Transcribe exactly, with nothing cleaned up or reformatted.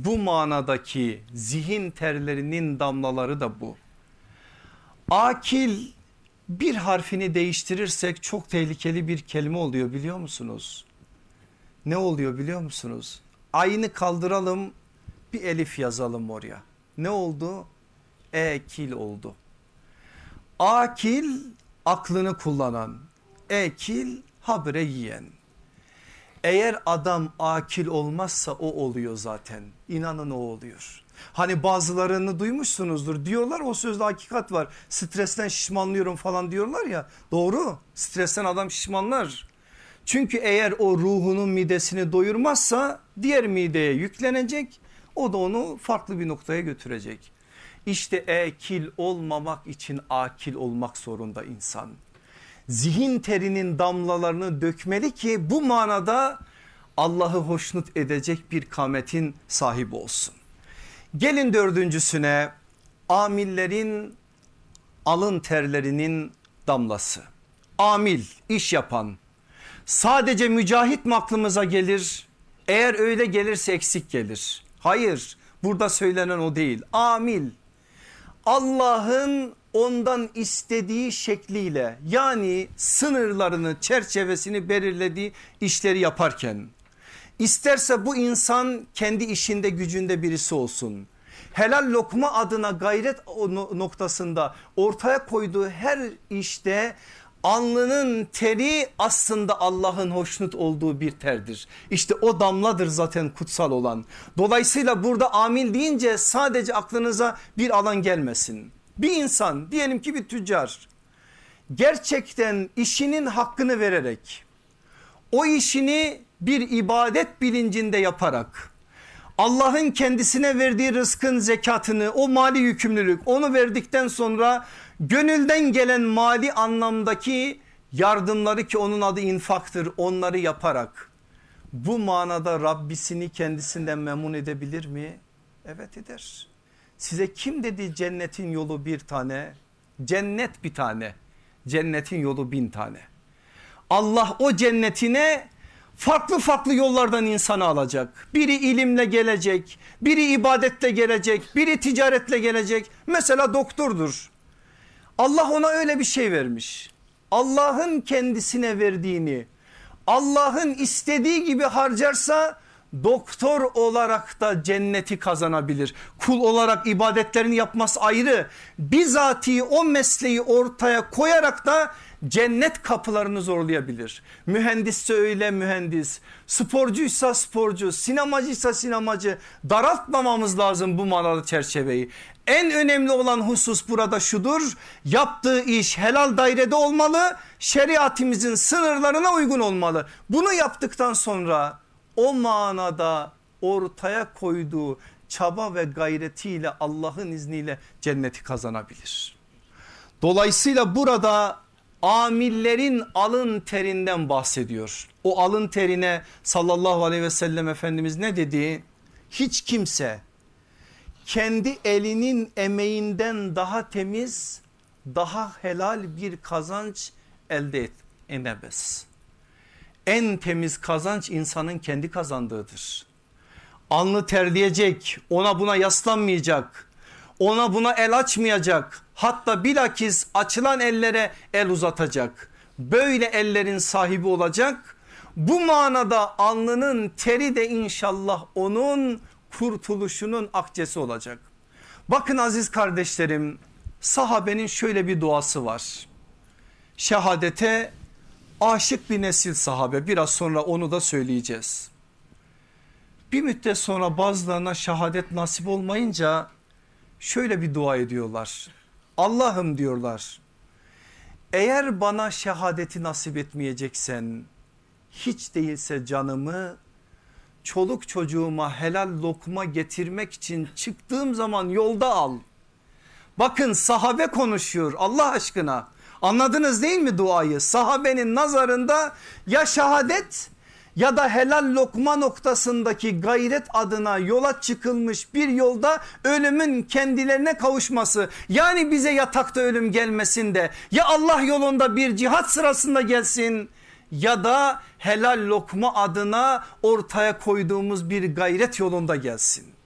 bu manadaki zihin terlerinin damlaları da bu. Akil bir harfini değiştirirsek çok tehlikeli bir kelime oluyor biliyor musunuz? Ne oluyor biliyor musunuz? Aynı kaldıralım, bir elif yazalım oraya. Ne oldu? Ekil oldu. Akil aklını kullanan, ekil habire yiyen. Eğer adam akil olmazsa o oluyor zaten. İnanın o oluyor. Hani bazılarını duymuşsunuzdur, diyorlar o sözde hakikat var. Stresten şişmanlıyorum falan diyorlar ya, doğru, stresten adam şişmanlar. Çünkü eğer o ruhunun midesini doyurmazsa diğer mideye yüklenecek, o da onu farklı bir noktaya götürecek. İşte ekil olmamak için akil olmak zorunda insan. Zihin terinin damlalarını dökmeli ki bu manada Allah'ı hoşnut edecek bir kametin sahibi olsun. Gelin dördüncüsüne, amillerin alın terlerinin damlası. Amil, iş yapan. Sadece mücahit mi aklımıza gelir? Eğer öyle gelirse eksik gelir. Hayır, burada söylenen o değil. Amil, Allah'ın ondan istediği şekliyle, yani sınırlarını, çerçevesini belirlediği işleri yaparken, isterse bu insan kendi işinde gücünde birisi olsun, helal lokma adına gayret noktasında ortaya koyduğu her işte alnının teri aslında Allah'ın hoşnut olduğu bir terdir. İşte o damladır zaten kutsal olan. Dolayısıyla burada amil deyince sadece aklınıza bir alan gelmesin. Bir insan, diyelim ki bir tüccar, gerçekten işinin hakkını vererek, o işini bir ibadet bilincinde yaparak, Allah'ın kendisine verdiği rızkın zekatını, o mali yükümlülük, onu verdikten sonra gönülden gelen mali anlamdaki yardımları, ki onun adı infaktır, onları yaparak bu manada Rabbisini kendisinden memnun edebilir mi? Evet, eder. Size kim dedi cennetin yolu bir tane? Cennet bir tane, cennetin yolu bin tane. Allah o cennetine farklı farklı yollardan insanı alacak. Biri ilimle gelecek, biri ibadetle gelecek, biri ticaretle gelecek. Mesela doktordur. Allah ona öyle bir şey vermiş. Allah'ın kendisine verdiğini Allah'ın istediği gibi harcarsa doktor olarak da cenneti kazanabilir. Kul olarak ibadetlerini yapması ayrı. Bizatihi o mesleği ortaya koyarak da cennet kapılarını zorlayabilir. Mühendisse öyle mühendis, sporcuysa sporcu, sinemacıysa sinemacı. Daraltmamamız lazım bu manada çerçeveyi. En önemli olan husus burada şudur: yaptığı iş helal dairede olmalı, şeriatimizin sınırlarına uygun olmalı. Bunu yaptıktan sonra o manada ortaya koyduğu çaba ve gayretiyle Allah'ın izniyle cenneti kazanabilir. Dolayısıyla burada amillerin alın terinden bahsediyor. O alın terine sallallahu aleyhi ve sellem Efendimiz ne dedi? Hiç kimse kendi elinin emeğinden daha temiz, daha helal bir kazanç elde edemez. En temiz kazanç insanın kendi kazandığıdır. Alnı terleyecek, ona buna yaslanmayacak, ona buna el açmayacak, hatta bilakis açılan ellere el uzatacak. Böyle ellerin sahibi olacak. Bu manada alnının teri de inşallah onun kurtuluşunun akçesi olacak. Bakın aziz kardeşlerim, sahabenin şöyle bir duası var. Şehadete aşık bir nesil sahabe, biraz sonra onu da söyleyeceğiz. Bir müddet sonra bazılarına şehadet nasip olmayınca şöyle bir dua ediyorlar. Allah'ım diyorlar, eğer bana şehadeti nasip etmeyeceksen hiç değilse canımı çoluk çocuğuma helal lokma getirmek için çıktığım zaman yolda al. Bakın sahabe konuşuyor Allah aşkına, anladınız değil mi duayı? Sahabenin nazarında ya şehadet ya da helal lokma noktasındaki gayret adına yola çıkılmış bir yolda ölümün kendilerine kavuşması, yani bize yatakta ölüm gelmesin de ya Allah yolunda bir cihat sırasında gelsin ya da helal lokma adına ortaya koyduğumuz bir gayret yolunda gelsin.